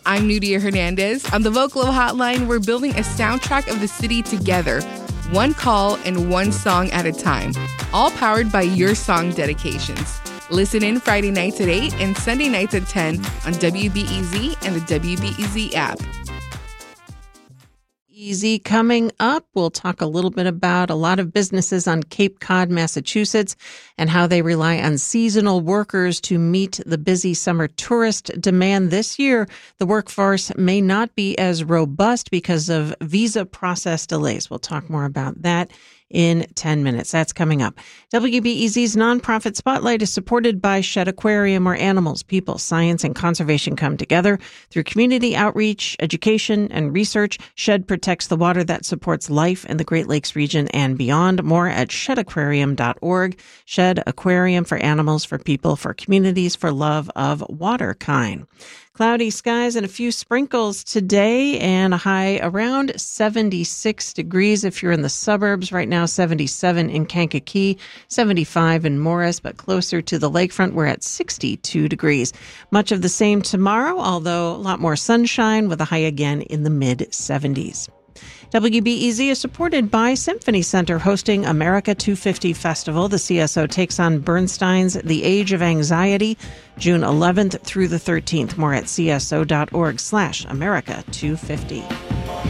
I'm Nudia Hernandez. On the Vocalo Hotline, we're building a soundtrack of the city together, one call and one song at a time, all powered by your song dedications. Listen in Friday nights at 8 and Sunday nights at 10 on WBEZ and the WBEZ app. Easy coming up. We'll talk a little bit about a lot of businesses on Cape Cod, Massachusetts, and how they rely on seasonal workers to meet the busy summer tourist demand. This year, the workforce may not be as robust because of visa process delays. We'll talk more about that in 10 minutes. That's coming up. WBEZ's nonprofit spotlight is supported by Shedd Aquarium, where animals, people, science, and conservation come together. Through community outreach, education, and research, Shedd protects the water that supports life in the Great Lakes region and beyond. More at sheddaquarium.org. Shedd Aquarium, for animals, for people, for communities, for love of water kind. Cloudy skies and a few sprinkles today, and a high around 76 degrees if you're in the suburbs. Right now, 77 in Kankakee, 75 in Morris, but closer to the lakefront, we're at 62 degrees. Much of the same tomorrow, although a lot more sunshine with a high again in the mid-70s. WBEZ is supported by Symphony Center, hosting America 250 Festival. The CSO takes on Bernstein's The Age of Anxiety, June 11th through the 13th. More at cso.org/America 250.